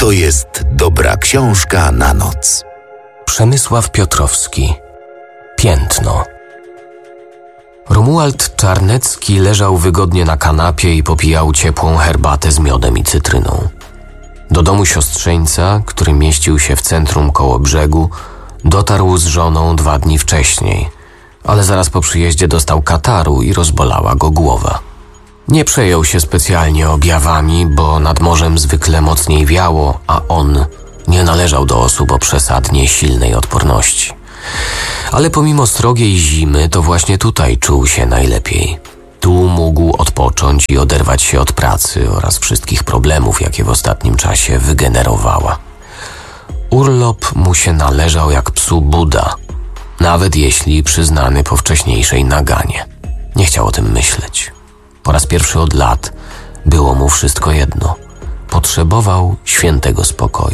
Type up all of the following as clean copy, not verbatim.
to jest dobra książka na noc. Przemysław Piotrowski. Piętno. Romuald Czarnecki leżał wygodnie na kanapie i popijał ciepłą herbatę z miodem i cytryną. Do domu siostrzeńca, który mieścił się w centrum koło brzegu, dotarł z żoną 2 dni wcześniej, ale zaraz po przyjeździe dostał kataru i rozbolała go głowa. Nie przejął się specjalnie objawami, bo nad morzem zwykle mocniej wiało, a on nie należał do osób o przesadnie silnej odporności. Ale pomimo srogiej zimy, to właśnie tutaj czuł się najlepiej. Tu mógł odpocząć i oderwać się od pracy oraz wszystkich problemów, jakie w ostatnim czasie wygenerowała. Urlop mu się należał jak psu Buda, nawet jeśli przyznany po wcześniejszej naganie. Nie chciał o tym myśleć. Po raz pierwszy od lat było mu wszystko jedno. Potrzebował świętego spokoju.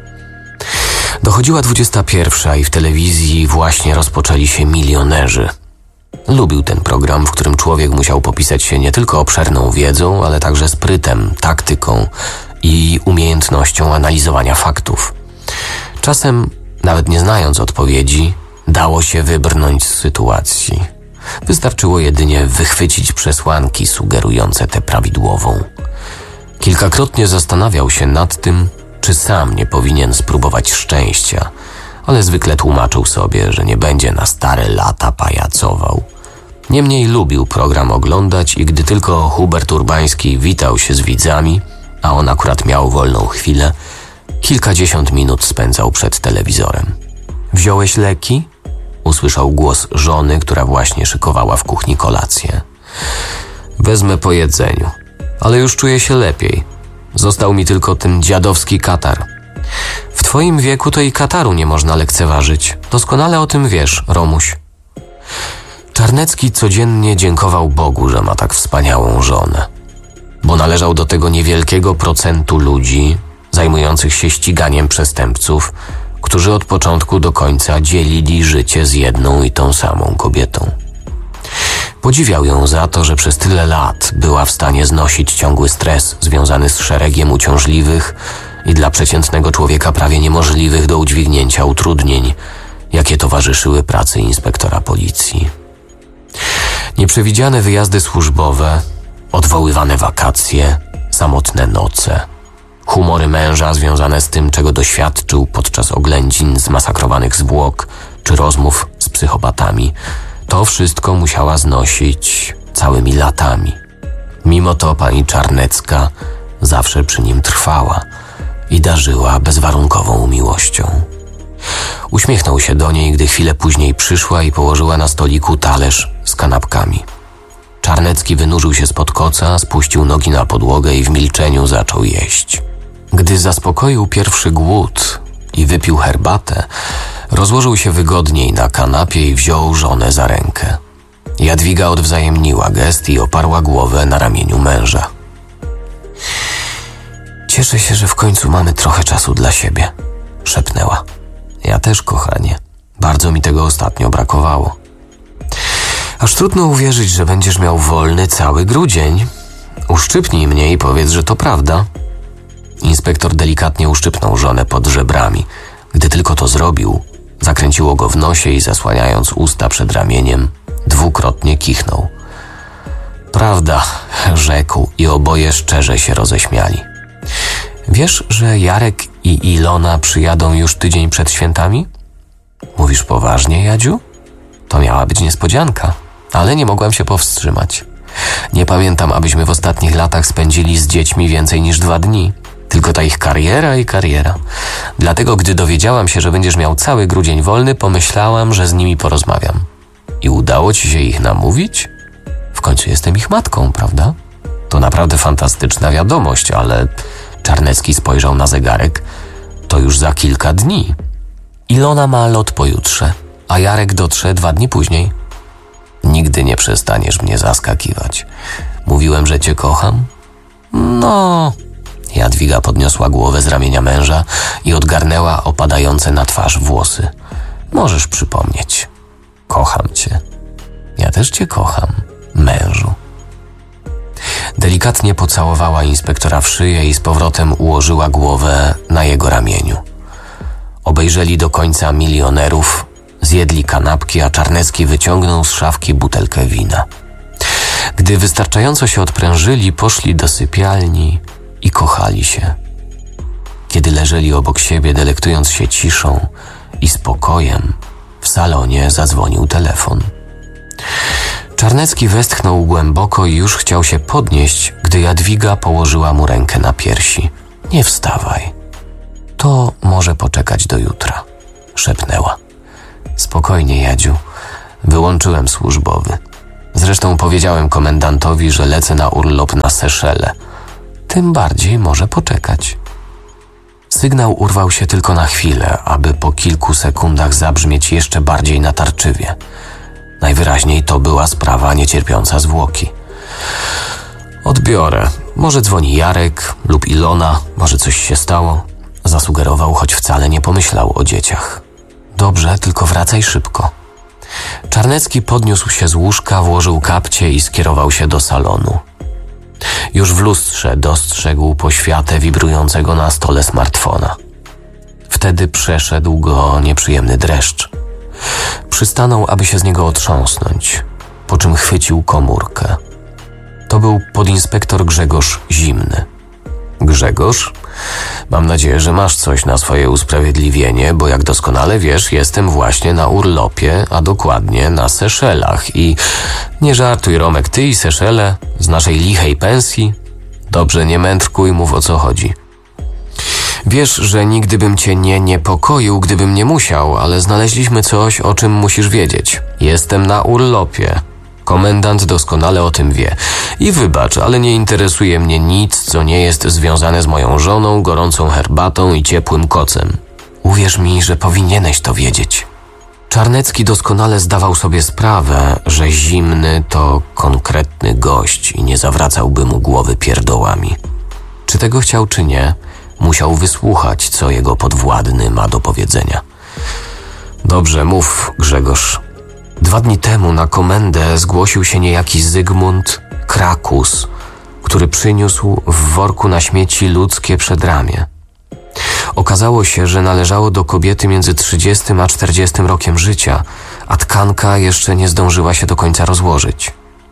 Dochodziła 21 i w telewizji właśnie rozpoczęli się Milionerzy. Lubił ten program, w którym człowiek musiał popisać się nie tylko obszerną wiedzą, ale także sprytem, taktyką i umiejętnością analizowania faktów. Czasem, nawet nie znając odpowiedzi, dało się wybrnąć z sytuacji. Wystarczyło jedynie wychwycić przesłanki sugerujące tę prawidłową. Kilkakrotnie zastanawiał się nad tym, czy sam nie powinien spróbować szczęścia, ale zwykle tłumaczył sobie, że nie będzie na stare lata pajacował. Niemniej lubił program oglądać i gdy tylko Hubert Urbański witał się z widzami, a on akurat miał wolną chwilę, kilkadziesiąt minut spędzał przed telewizorem. „Wziąłeś leki?” usłyszał głos żony, która właśnie szykowała w kuchni kolację. „Wezmę po jedzeniu, ale już czuję się lepiej. Został mi tylko ten dziadowski katar.” „W twoim wieku to i kataru nie można lekceważyć. Doskonale o tym wiesz, Romuś.” Czarnecki codziennie dziękował Bogu, że ma tak wspaniałą żonę, bo należał do tego niewielkiego procentu ludzi zajmujących się ściganiem przestępców, którzy od początku do końca dzielili życie z jedną i tą samą kobietą. Podziwiał ją za to, że przez tyle lat była w stanie znosić ciągły stres związany z szeregiem uciążliwych i dla przeciętnego człowieka prawie niemożliwych do udźwignięcia utrudnień, jakie towarzyszyły pracy inspektora policji. Nieprzewidziane wyjazdy służbowe, odwoływane wakacje, samotne noce, humory męża związane z tym, czego doświadczył podczas oględzin zmasakrowanych zwłok czy rozmów z psychopatami, to wszystko musiała znosić całymi latami. Mimo to pani Czarnecka zawsze przy nim trwała i darzyła bezwarunkową miłością. Uśmiechnął się do niej, gdy chwilę później przyszła i położyła na stoliku talerz z kanapkami. Czarnecki wynurzył się spod koca, spuścił nogi na podłogę i w milczeniu zaczął jeść. Gdy zaspokoił pierwszy głód i wypił herbatę, rozłożył się wygodniej na kanapie i wziął żonę za rękę. Jadwiga odwzajemniła gest i oparła głowę na ramieniu męża. „Cieszę się, że w końcu mamy trochę czasu dla siebie”, szepnęła. „Ja też, kochanie. Bardzo mi tego ostatnio brakowało”. „Aż trudno uwierzyć, że będziesz miał wolny cały grudzień. Uszczypnij mnie i powiedz, że to prawda”. Inspektor delikatnie uszczypnął żonę pod żebrami. Gdy tylko to zrobił, zakręciło go w nosie i zasłaniając usta przed ramieniem, dwukrotnie kichnął. „Prawda”, rzekł i oboje szczerze się roześmiali. „Wiesz, że Jarek i Ilona przyjadą już tydzień przed świętami?” „Mówisz poważnie, Jadziu?” „To miała być niespodzianka, ale nie mogłam się powstrzymać. Nie pamiętam, abyśmy w ostatnich latach spędzili z dziećmi więcej niż 2 dni. Tylko ta ich kariera i kariera. Dlatego, gdy dowiedziałam się, że będziesz miał cały grudzień wolny, pomyślałam, że z nimi porozmawiam. I udało ci się ich namówić? W końcu jestem ich matką, prawda? To naprawdę fantastyczna wiadomość, ale...” Czarnecki spojrzał na zegarek. „To już za kilka dni. Ilona ma lot pojutrze, a Jarek dotrze 2 dni później”. „Nigdy nie przestaniesz mnie zaskakiwać. Mówiłem, że cię kocham?” „No...” Jadwiga podniosła głowę z ramienia męża i odgarnęła opadające na twarz włosy. „Możesz przypomnieć. Kocham cię. Ja też cię kocham, mężu”. Delikatnie pocałowała inspektora w szyję i z powrotem ułożyła głowę na jego ramieniu. Obejrzeli do końca Milionerów, zjedli kanapki, a Czarnecki wyciągnął z szafki butelkę wina. Gdy wystarczająco się odprężyli, poszli do sypialni i kochali się. Kiedy leżeli obok siebie, delektując się ciszą i spokojem, w salonie zadzwonił telefon. Czarnecki westchnął głęboko i już chciał się podnieść, gdy Jadwiga położyła mu rękę na piersi. Nie wstawaj. To może poczekać do jutra, szepnęła. Spokojnie, Jadziu. Wyłączyłem służbowy. Zresztą powiedziałem komendantowi, że lecę na urlop na Seszele. Tym bardziej może poczekać. Sygnał urwał się tylko na chwilę, aby po kilku sekundach zabrzmieć jeszcze bardziej natarczywie. Najwyraźniej to była sprawa niecierpiąca zwłoki. Odbiorę. Może dzwoni Jarek lub Ilona, może coś się stało. Zasugerował, choć wcale nie pomyślał o dzieciach. Dobrze, tylko wracaj szybko. Czarnecki podniósł się z łóżka, włożył kapcie i skierował się do salonu. Już w lustrze dostrzegł poświatę wibrującego na stole smartfona. Wtedy przeszedł go nieprzyjemny dreszcz. Przystanął, aby się z niego otrząsnąć, po czym chwycił komórkę. To był podinspektor Grzegorz Zimny. Grzegorz? Mam nadzieję, że masz coś na swoje usprawiedliwienie, bo jak doskonale wiesz, jestem właśnie na urlopie, a dokładnie na Seszelach i... Nie żartuj, Romek, ty i Seszele z naszej lichej pensji? Dobrze, nie mędrkuj, mów o co chodzi. Wiesz, że nigdy bym cię nie niepokoił, gdybym nie musiał, ale znaleźliśmy coś, o czym musisz wiedzieć. Jestem na urlopie. Komendant doskonale o tym wie. I wybacz, ale nie interesuje mnie nic, co nie jest związane z moją żoną, gorącą herbatą i ciepłym kocem. Uwierz mi, że powinieneś to wiedzieć. Czarnecki doskonale zdawał sobie sprawę, że Zimny to konkretny gość i nie zawracałby mu głowy pierdołami. Czy tego chciał, czy nie, musiał wysłuchać, co jego podwładny ma do powiedzenia. Dobrze, mów, Grzegorz. 2 dni temu na komendę zgłosił się niejaki Zygmunt Krakus, który przyniósł w worku na śmieci ludzkie przedramię. Okazało się, że należało do kobiety między 30 a 40 rokiem życia, a tkanka jeszcze nie zdążyła się do końca rozłożyć.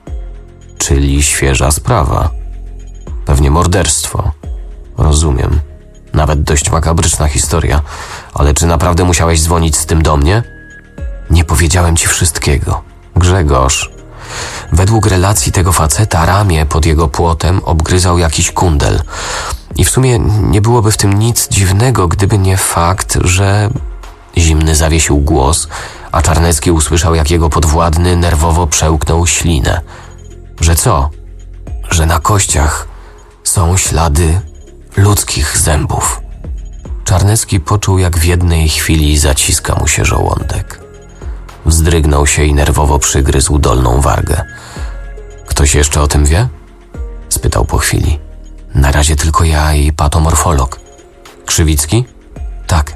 Czyli świeża sprawa. Pewnie morderstwo. Rozumiem. Nawet dość makabryczna historia. Ale czy naprawdę musiałeś dzwonić z tym do mnie? Nie powiedziałem ci wszystkiego. Grzegorz, według relacji tego faceta ramię pod jego płotem obgryzał jakiś kundel. I w sumie nie byłoby w tym nic dziwnego, gdyby nie fakt, że... Zimny zawiesił głos, a Czarnecki usłyszał, jak jego podwładny nerwowo przełknął ślinę. Że co? Że na kościach są ślady ludzkich zębów. Czarnecki poczuł, jak w jednej chwili zaciska mu się żołądek. Wzdrygnął się i nerwowo przygryzł dolną wargę. Ktoś jeszcze o tym wie? Spytał po chwili. Na razie tylko ja i patomorfolog. Krzywicki? Tak.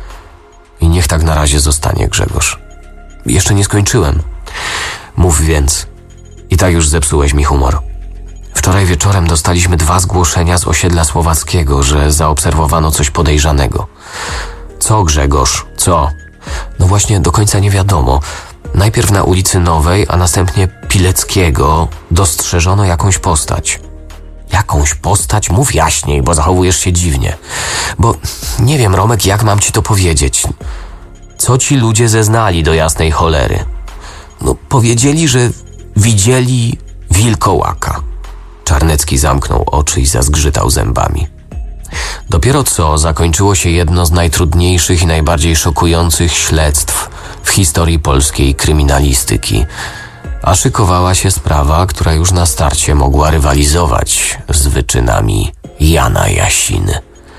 I niech tak na razie zostanie, Grzegorz. Jeszcze nie skończyłem. Mów więc. I tak już zepsułeś mi humor. Wczoraj wieczorem dostaliśmy 2 zgłoszenia z osiedla słowackiego, że zaobserwowano coś podejrzanego. Co, Grzegorz? Co? No właśnie do końca nie wiadomo. Najpierw na ulicy Nowej, a następnie Pileckiego dostrzeżono jakąś postać. Jakąś postać? Mów jaśniej, bo zachowujesz się dziwnie. Bo nie wiem, Romek, jak mam ci to powiedzieć. Co ci ludzie zeznali do jasnej cholery? No, powiedzieli, że widzieli wilkołaka. Czarnecki zamknął oczy i zazgrzytał zębami. Dopiero co zakończyło się jedno z najtrudniejszych i najbardziej szokujących śledztw w historii polskiej kryminalistyki, a szykowała się sprawa, która już na starcie mogła rywalizować z wyczynami Jana Jasiny.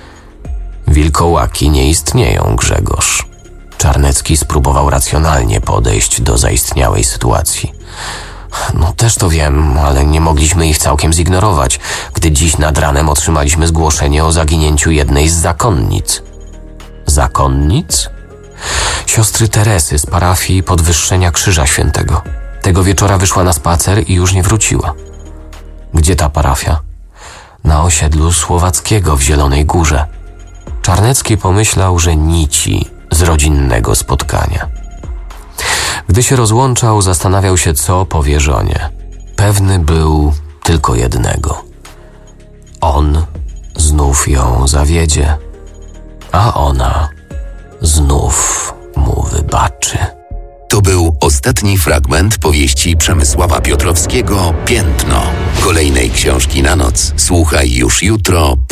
Wilkołaki nie istnieją, Grzegorz. Czarnecki spróbował racjonalnie podejść do zaistniałej sytuacji. No też to wiem, ale nie mogliśmy ich całkiem zignorować, gdy dziś nad ranem otrzymaliśmy zgłoszenie o zaginięciu jednej z zakonnic. Zakonnic? Siostry Teresy z parafii Podwyższenia Krzyża Świętego. Tego wieczora wyszła na spacer i już nie wróciła. Gdzie ta parafia? Na osiedlu Słowackiego w Zielonej Górze. Czarnecki pomyślał, że nici z rodzinnego spotkania. Gdy się rozłączał, zastanawiał się, co powie żonie. Pewny był tylko jednego. On znów ją zawiedzie, a ona znów mu wybaczy. To był ostatni fragment powieści Przemysława Piotrowskiego „Piętno”. Kolejnej książki na noc słuchaj już jutro